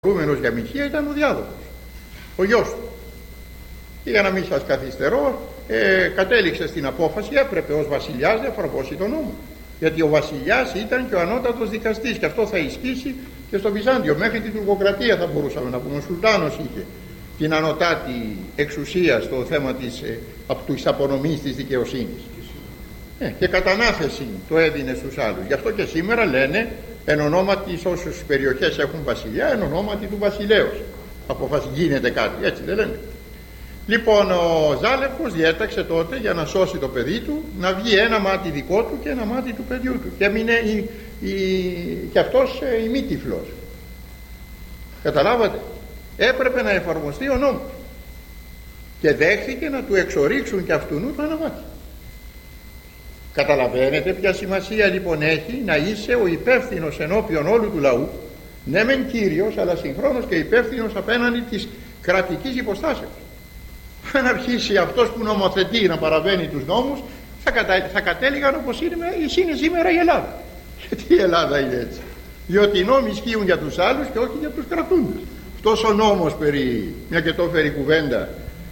Προηγούμενος για μοιχεία ήταν ο διάδοχος, ο γιος του. Και για να μην σας καθυστερώ, κατέληξε στην απόφαση, έπρεπε ως βασιλιάς να εφαρμόσει τον νόμο, γιατί ο βασιλιάς ήταν και ο ανώτατος δικαστής, και αυτό θα ισχύσει και στο Βυζάντιο. Μέχρι την Τουρκοκρατία θα μπορούσαμε να πούμε. Ο Σουλτάνος είχε την ανωτάτη εξουσία στο θέμα της απονομής της δικαιοσύνης, και κατανάθεση το έδινε στους άλλους. Γι' αυτό και σήμερα λένε εν ονόματι, όσους περιοχές έχουν βασιλιά, εν ονόματι του βασιλέως γίνεται κάτι, έτσι δεν λένε? Λοιπόν, ο Ζάλευκος διέταξε τότε, για να σώσει το παιδί του, να βγει ένα μάτι δικό του και ένα μάτι του παιδιού του, και έμεινε και αυτός ημίτυφλος. Καταλάβατε? Έπρεπε να εφαρμοστεί ο νόμος, και δέχθηκε να του εξορίξουν και αυτού το ένα μάτι. Καταλαβαίνετε ποια σημασία λοιπόν έχει να είσαι ο υπεύθυνος ενώπιον όλου του λαού, ναι μεν κύριος, αλλά συγχρόνως και υπεύθυνος απέναντι της κρατικής υποστάσεως. Αν αρχίσει αυτός που νομοθετεί να παραβαίνει τους νόμους, θα κατέληγαν όπως είναι σήμερα η Ελλάδα. Γιατί η Ελλάδα είναι έτσι? Διότι οι νόμοι ισχύουν για τους άλλους και όχι για τους κρατούντες. Αυτός ο νόμος μια και το έφερε κουβέντα,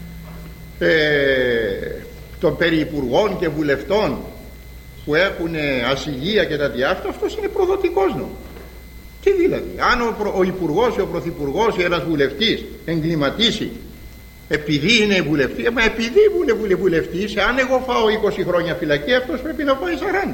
των περί υπουργών και βουλευτών που έχουν ασυλία και τα διάφορα, αυτός είναι προδοτικός νόμος. Τι δηλαδή? Αν ο υπουργός ή ο πρωθυπουργός ή ένας βουλευτής εγκληματίσει επειδή είναι βουλευτής, επειδή είναι βουλευτής, αν εγώ φάω 20 χρόνια φυλακή, αυτός πρέπει να πάει 40.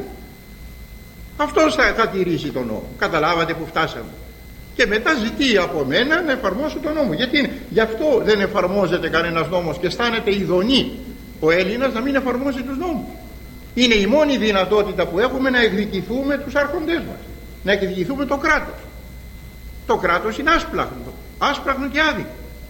Αυτός θα τηρήσει τον νόμο. Καταλάβατε που φτάσαμε? Και μετά ζητεί από μένα να εφαρμόσω τον νόμο. Γιατί γι' αυτό δεν εφαρμόζεται κανένας νόμος και αισθάνεται ειδονή ο Έλληνας να μην εφαρμόζει τους νόμους. Είναι η μόνη δυνατότητα που έχουμε να εκδικηθούμε τους άρχοντές μας, να εκδικηθούμε το κράτος. Το κράτος είναι άσπλαχνο και άδικο.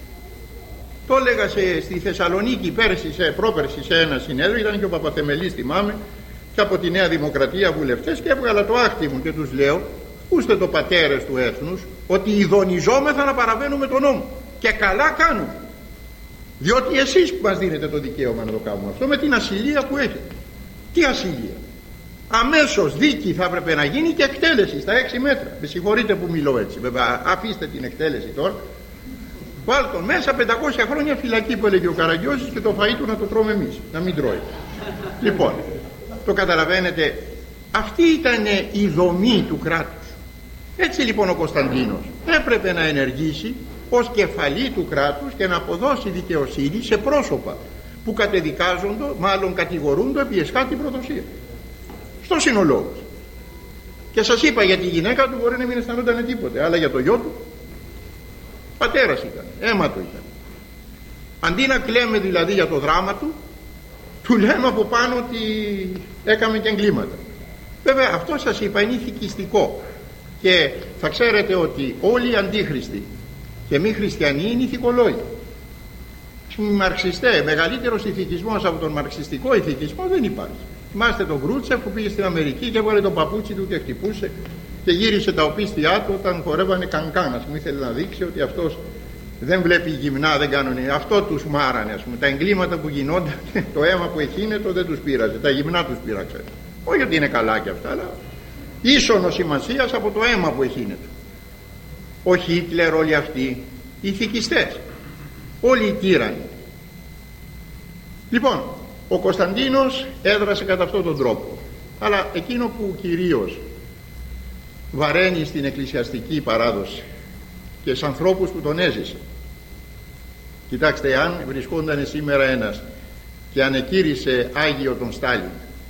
Το έλεγα στη Θεσσαλονίκη πρόπερση σε ένα συνέδριο, ήταν και ο Παπαθεμελής, θυμάμαι, και από τη Νέα Δημοκρατία βουλευτές, και έβγαλα το άκτη μου και τους λέω: ακούστε το, πατέρες του έθνους, ότι ειδονιζόμεθα να παραβαίνουμε τον νόμο, και καλά κάνουμε, διότι εσείς που μας δίνετε το δικαίωμα να το κάνουμε αυτό, με την ασυλία που έχετε. Τι ασυλία? Αμέσως δίκη θα έπρεπε να γίνει και εκτέλεση στα 6 μέτρα. Με συγχωρείτε που μιλώ έτσι, βέβαια, αφήστε την εκτέλεση τώρα. Βάλ' τον μέσα, 500 χρόνια φυλακή που έλεγε ο Καραγκιόζης, και το φαΐ του να το τρώμε εμείς, να μην τρώει. Λοιπόν, το καταλαβαίνετε? Αυτή ήταν η δομή του κράτους. Έτσι λοιπόν ο Κωνσταντίνος έπρεπε να ενεργήσει ως κεφαλή του κράτους και να αποδώσει δικαιοσύνη σε πρόσωπα που κατεδικάζονται, μάλλον κατηγορούνται επί εσχάτη προδοσία. Αυτός είναι ο λόγος. Και σας είπα, για τη γυναίκα του μπορεί να μην αισθανόταν τίποτε, αλλά για το γιο του, πατέρας ήταν, αίμα του ήταν. Αντί να κλαίμε δηλαδή για το δράμα του, του λέμε από πάνω ότι έκαμε και εγκλήματα. Βέβαια αυτό σας είπα είναι ηθικιστικό, και θα ξέρετε ότι όλοι οι αντίχριστοι και μη χριστιανοί είναι ηθικολόγοι. Μαρξιστέ, μεγαλύτερος ηθικισμός από τον μαρξιστικό ηθικισμό δεν υπάρχει. Θυμάστε τον Γκρούτσεφ που πήγε στην Αμερική και έβαλε το παπούτσι του και χτυπούσε και γύρισε τα οπίστια του όταν χορεύανε κανκάν. Ας πούμε, ήθελε να δείξει ότι αυτός δεν βλέπει γυμνά, δεν κάνουν. Αυτό τους μάρανε, ας πούμε. Τα εγκλήματα που γινόνταν, το αίμα που εχύνετο δεν τους πείραζε. Τα γυμνά τους πείραξε. Όχι ότι είναι καλά κι αυτά, αλλά ίσονο σημασίας από το αίμα που εχύνετο. Ο Χίτλερ, όλοι αυτοί οι ηθικιστές, όλοι οι τύρανοι. Λοιπόν, ο Κωνσταντίνος έδρασε κατά αυτόν τον τρόπο, αλλά εκείνο που κυρίως βαραίνει στην εκκλησιαστική παράδοση και στους ανθρώπους που τον έζησε, κοιτάξτε, αν βρισκόταν σήμερα ένας και ανεκήρυσε Άγιο τον Στάλιν,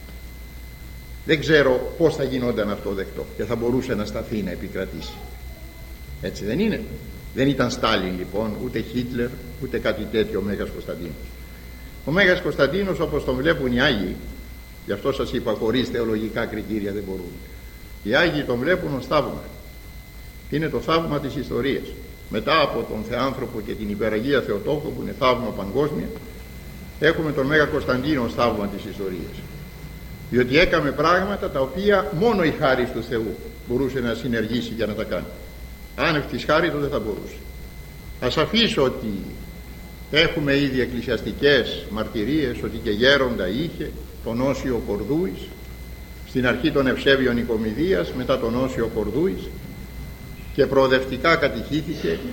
δεν ξέρω πώς θα γινόταν αυτό δεκτό και θα μπορούσε να σταθεί να επικρατήσει. Έτσι δεν είναι? Δεν ήταν Στάλιν λοιπόν, ούτε Χίτλερ, ούτε κάτι τέτοιο ο Μέγας Κωνσταντίνος. Ο Μέγας Κωνσταντίνος, όπως τον βλέπουν οι Άγιοι, γι' αυτό σας είπα, χωρίς θεολογικά κριτήρια δεν μπορούν. Οι Άγιοι τον βλέπουν ως θαύμα. Είναι το θαύμα της ιστορίας. Μετά από τον Θεάνθρωπο και την Υπεραγία Θεοτόκο, που είναι θαύμα παγκόσμια, έχουμε τον Μέγα Κωνσταντίνο ως θαύμα της ιστορίας. Διότι έκαμε πράγματα τα οποία μόνο η χάρις του Θεού μπορούσε να συνεργήσει για να τα κάνει. Άνευ της χάριτος δεν θα μπορούσε. Ας αφήσω ότι έχουμε ήδη εκκλησιαστικές μαρτυρίες ότι και γέροντα είχε τον Όσιο Κορδούης στην αρχή των Ευσέβιων Οικομηδίας, μετά τον Όσιο Κορδούης, και προοδευτικά κατηχήθηκε